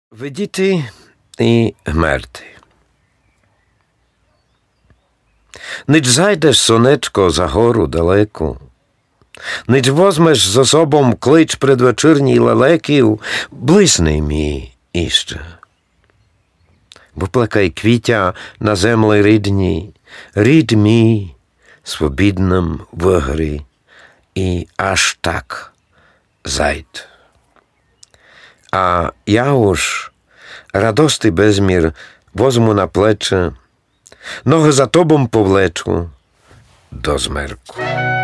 Видіти і гмерти. Ніч зайдеш, сонечко, за гору далеку, ніч возьмеш з особом клич предвечірній лелеків, блисни мій іще. Виплакай квітя на землі рідні, рід мій, свобідним в грі, і аж так зайд. А я уж радости безмір возьму на плече, ноги за тобом повлечу до змерку.